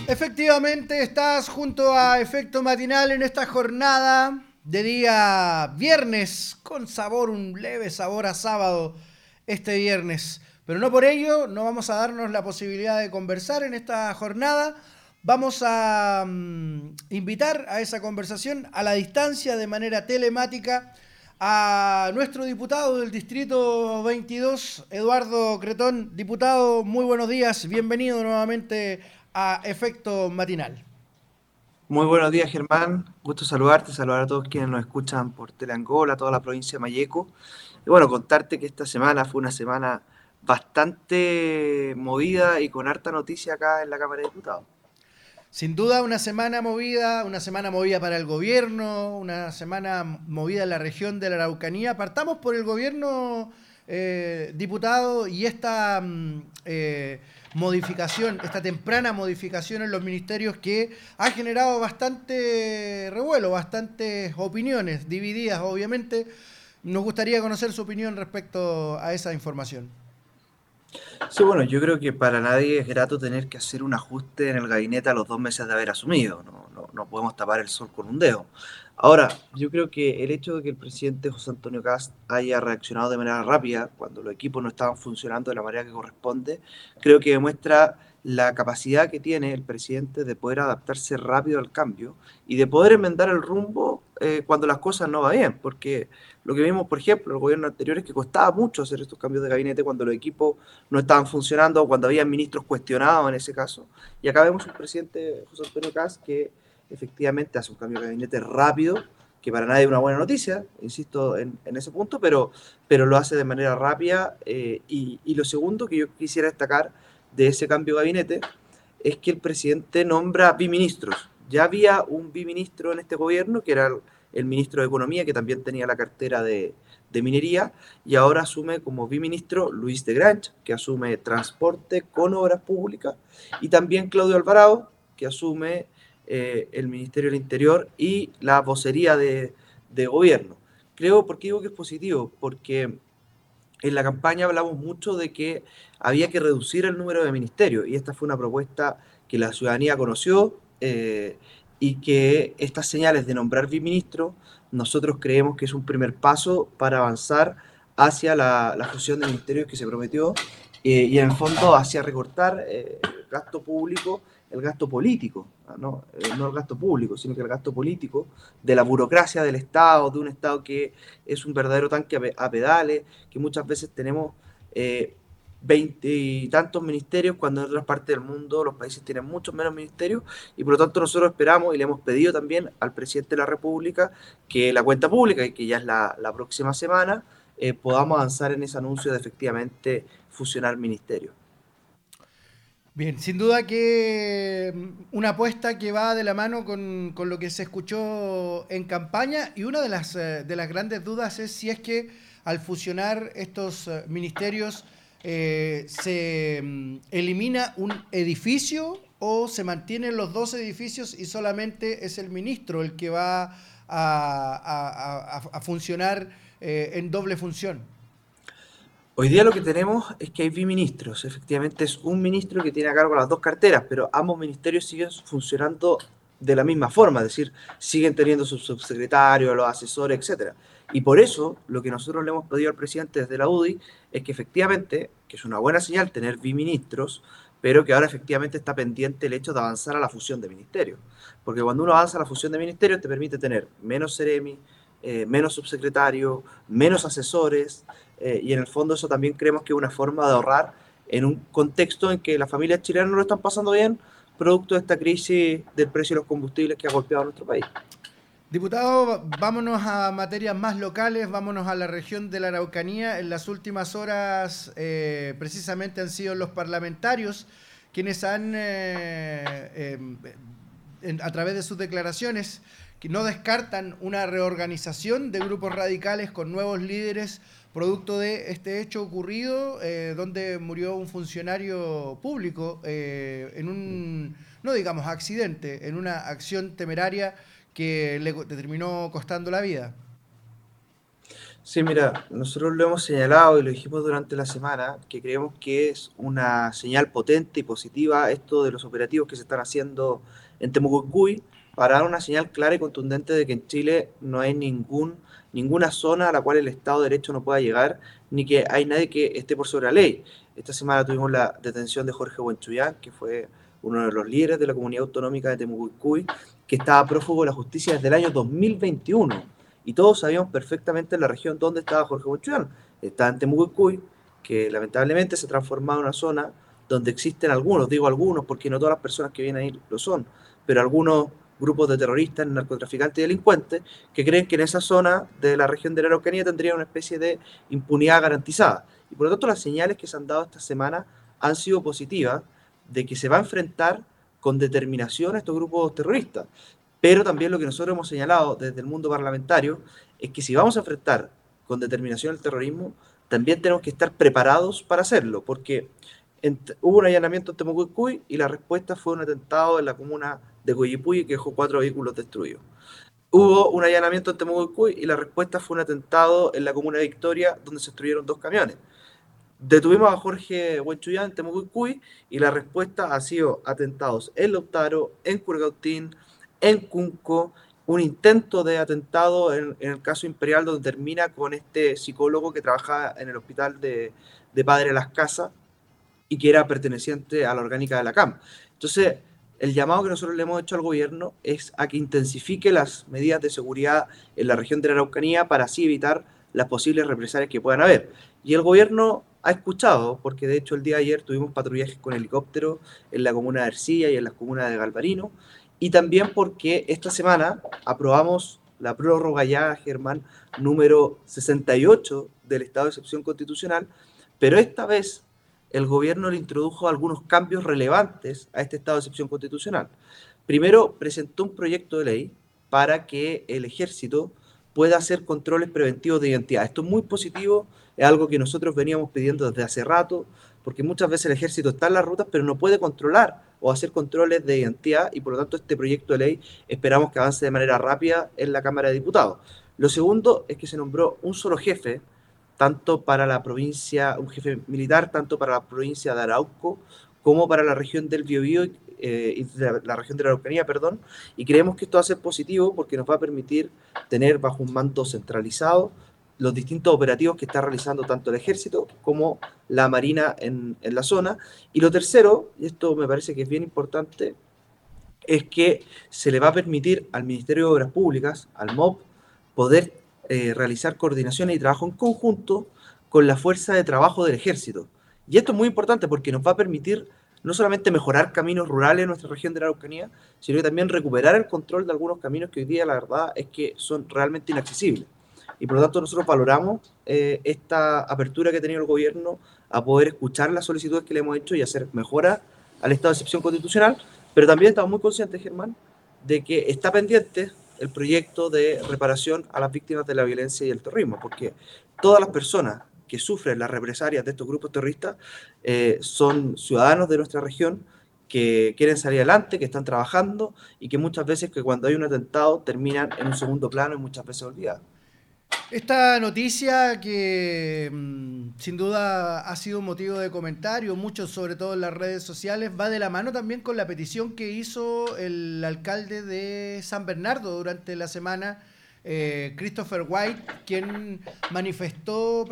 Efectivamente, estás junto a Efecto Matinal en esta jornada de día viernes, con sabor, un leve sabor a sábado este viernes. Pero no por ello, no vamos a darnos la posibilidad de conversar en esta jornada. Vamos a invitar a esa conversación a la distancia de manera telemática a nuestro diputado del Distrito 22, Eduardo Cretón. Diputado, muy buenos días, bienvenido nuevamente a Efecto Matinal. Muy buenos días, Germán. Gusto saludarte, saludar a todos quienes nos escuchan por Telangola, toda la provincia de Mayeco. Y bueno, contarte que esta semana fue una semana bastante movida y con harta noticia acá en la Cámara de Diputados. Sin duda una semana movida para el gobierno, una semana movida en la región de la Araucanía. Partamos por el gobierno, diputado, y esta modificación, esta temprana modificación en los ministerios que ha generado bastante revuelo, bastantes opiniones divididas, obviamente. Nos gustaría conocer su opinión respecto a esa información. Sí, bueno, yo creo que para nadie es grato tener que hacer un ajuste en el gabinete a los 2 meses de haber asumido. No podemos tapar el sol con un dedo. Ahora, yo creo que el hecho de que el presidente José Antonio Kast haya reaccionado de manera rápida cuando los equipos no estaban funcionando de la manera que corresponde, creo que demuestra la capacidad que tiene el presidente de poder adaptarse rápido al cambio y de poder enmendar el rumbo cuando las cosas no van bien. Porque lo que vimos, por ejemplo, en el gobierno anterior es que costaba mucho hacer estos cambios de gabinete cuando los equipos no estaban funcionando o cuando había ministros cuestionados en ese caso. Y acá vemos un presidente, José Antonio Kast, que efectivamente hace un cambio de gabinete rápido, que para nadie es una buena noticia, insisto en ese punto, pero lo hace de manera rápida. Y lo segundo que yo quisiera destacar de ese cambio de gabinete es que el presidente nombra biministros. Ya había un biministro en este gobierno, que era el ministro de Economía, que también tenía la cartera de minería, y ahora asume como biministro Luis de Granch, que asume transporte con obras públicas, y también Claudio Alvarado, que asume el Ministerio del Interior y la vocería de gobierno. Creo, ¿por qué digo que es positivo? Porque en la campaña hablamos mucho de que había que reducir el número de ministerios y esta fue una propuesta que la ciudadanía conoció y que estas señales de nombrar biministro nosotros creemos que es un primer paso para avanzar hacia la fusión de ministerios que se prometió y en el fondo hacia recortar el gasto público, el gasto político, no el gasto público, sino que el gasto político de la burocracia del Estado, de un Estado que es un verdadero tanque a pedales, que muchas veces tenemos 20 y tantos ministerios cuando en otras partes del mundo los países tienen muchos menos ministerios y por lo tanto nosotros esperamos y le hemos pedido también al presidente de la República que la cuenta pública, y que ya es la próxima semana, podamos avanzar en ese anuncio de efectivamente fusionar ministerios. Bien, sin duda que una apuesta que va de la mano con lo que se escuchó en campaña, y una de las grandes dudas es si es que al fusionar estos ministerios se elimina un edificio o se mantienen los dos edificios y solamente es el ministro el que va a funcionar en doble función. Hoy día lo que tenemos es que hay biministros. Efectivamente es un ministro que tiene a cargo las dos carteras, pero ambos ministerios siguen funcionando de la misma forma, es decir, siguen teniendo sus subsecretarios, los asesores, etcétera. Y por eso lo que nosotros le hemos pedido al presidente desde la UDI es que efectivamente, que es una buena señal tener biministros, pero que ahora efectivamente está pendiente el hecho de avanzar a la fusión de ministerios. Porque cuando uno avanza a la fusión de ministerios te permite tener menos seremi, menos subsecretarios, menos asesores, y en el fondo eso también creemos que es una forma de ahorrar en un contexto en que las familias chilenas no lo están pasando bien, producto de esta crisis del precio de los combustibles que ha golpeado a nuestro país. Diputado, vámonos a materias más locales, vámonos a la región de la Araucanía. En las últimas horas, precisamente han sido los parlamentarios quienes han, a través de sus declaraciones, que no descartan una reorganización de grupos radicales con nuevos líderes, producto de este hecho ocurrido, donde murió un funcionario público en un, no digamos accidente, en una acción temeraria que le terminó costando la vida. Sí, mira, nosotros lo hemos señalado y lo dijimos durante la semana, que creemos que es una señal potente y positiva esto de los operativos que se están haciendo en Temucuicui para dar una señal clara y contundente de que en Chile no hay ninguna zona a la cual el Estado de Derecho no pueda llegar, ni que hay nadie que esté por sobre la ley. Esta semana tuvimos la detención de Jorge Buenchuyán, que fue uno de los líderes de la comunidad autonómica de Temucuicui, que estaba prófugo de la justicia desde el año 2021 y todos sabíamos perfectamente en la región dónde estaba Jorge Buenchuyán. Estaba en Temucuicui, que lamentablemente se ha transformado en una zona donde existen algunos, digo algunos porque no todas las personas que vienen ahí lo son, pero algunos grupos de terroristas, narcotraficantes y delincuentes que creen que en esa zona de la región de la Araucanía tendría una especie de impunidad garantizada. Y por lo tanto las señales que se han dado esta semana han sido positivas de que se va a enfrentar con determinación a estos grupos terroristas. Pero también lo que nosotros hemos señalado desde el mundo parlamentario es que si vamos a enfrentar con determinación el terrorismo, también tenemos que estar preparados para hacerlo, porque hubo un allanamiento en Temucuicui y la respuesta fue un atentado en la comuna de Coyipulli que dejó 4 vehículos destruidos. Hubo un allanamiento en Temucuicui y la respuesta fue un atentado en la comuna de Victoria donde se destruyeron 2 camiones. Detuvimos a Jorge Huenchuyán en Temucuicui y la respuesta ha sido atentados en Lautaro, en Curgautín, en Cunco, un intento de atentado en el caso Imperial donde termina con este psicólogo que trabaja en el hospital de Padre Las Casas y que era perteneciente a la orgánica de la CAM. Entonces, el llamado que nosotros le hemos hecho al gobierno es a que intensifique las medidas de seguridad en la región de la Araucanía para así evitar las posibles represalias que puedan haber. Y el gobierno ha escuchado, porque de hecho el día de ayer tuvimos patrullajes con helicóptero en la comuna de Ercilla y en las comunas de Galvarino, y también porque esta semana aprobamos la prórroga ya, Germán, número 68 del estado de excepción constitucional, pero esta vez el gobierno le introdujo algunos cambios relevantes a este estado de excepción constitucional. Primero, presentó un proyecto de ley para que el ejército pueda hacer controles preventivos de identidad. Esto es muy positivo, es algo que nosotros veníamos pidiendo desde hace rato, porque muchas veces el ejército está en las rutas, pero no puede controlar o hacer controles de identidad y por lo tanto este proyecto de ley esperamos que avance de manera rápida en la Cámara de Diputados. Lo segundo es que se nombró un solo jefe tanto para la provincia, un jefe militar, tanto para la provincia de Arauco como para la región del Biobío, la región de la Araucanía, perdón, y creemos que esto va a ser positivo porque nos va a permitir tener bajo un mando centralizado los distintos operativos que está realizando tanto el ejército como la marina en la zona. Y lo tercero, y esto me parece que es bien importante, es que se le va a permitir al Ministerio de Obras Públicas, al MOP, poder realizar coordinaciones y trabajo en conjunto con la fuerza de trabajo del ejército. Y esto es muy importante porque nos va a permitir no solamente mejorar caminos rurales en nuestra región de la Araucanía, sino que también recuperar el control de algunos caminos que hoy día la verdad es que son realmente inaccesibles. Y por lo tanto nosotros valoramos esta apertura que ha tenido el gobierno a poder escuchar las solicitudes que le hemos hecho y hacer mejoras al estado de excepción constitucional, pero también estamos muy conscientes, Germán, de que está pendiente el proyecto de reparación a las víctimas de la violencia y el terrorismo, porque todas las personas que sufren las represalias de estos grupos terroristas son ciudadanos de nuestra región que quieren salir adelante, que están trabajando y que muchas veces que cuando hay un atentado terminan en un segundo plano y muchas veces olvidados. Esta noticia que sin duda ha sido un motivo de comentario, muchos sobre todo en las redes sociales, va de la mano también con la petición que hizo el alcalde de San Bernardo durante la semana, Christopher White, quien manifestó